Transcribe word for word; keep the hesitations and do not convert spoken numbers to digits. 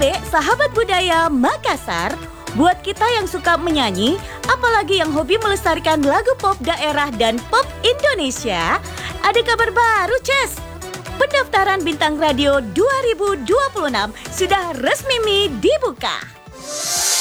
Adik-adik, sahabat budaya Makassar, buat kita yang suka menyanyi, apalagi yang hobi melestarikan lagu pop daerah dan pop Indonesia, ada kabar baru, Ces. Pendaftaran Bintang Radio dua ribu dua puluh enam sudah resmi dibuka.